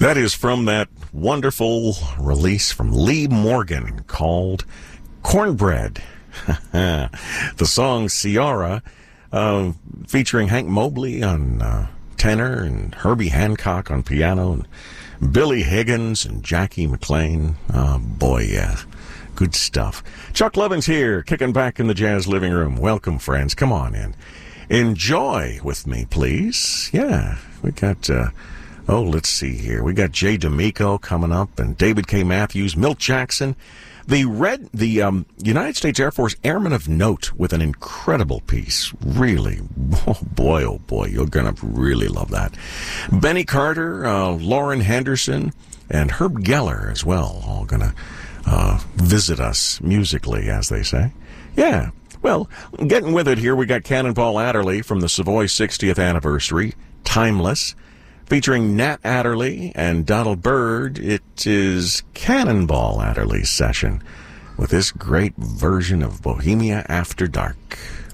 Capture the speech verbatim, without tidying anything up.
That is from that wonderful release from Lee Morgan called Cornbread. The song Ciara, uh, featuring Hank Mobley on uh, tenor and Herbie Hancock on piano and Billy Higgins and Jackie McLean. Oh, boy, yeah. Good stuff. Chuck Lovins here, kicking back in the Jazz Living Room. Welcome, friends. Come on in. Enjoy with me, please. Yeah, we got... Uh, Oh, let's see here. We got Jay D'Amico coming up, and David K. Matthews, Milt Jackson, the red, the um, United States Air Force Airman of Note with an incredible piece. Really, oh boy, oh boy, you're gonna really love that. Benny Carter, uh, Lauren Henderson, and Herb Geller as well, all gonna uh, visit us musically, as they say. Yeah. Well, getting with it here, we got Cannonball Adderley from the Savoy sixtieth anniversary, Timeless. Featuring Nat Adderley and Donald Byrd, it is Cannonball Adderley's session with this great version of Bohemia After Dark.